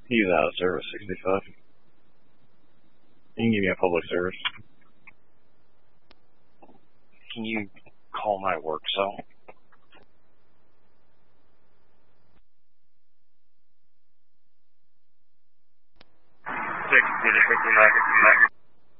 He's out of service, 65. You can give me a public service. Can you call my work cell?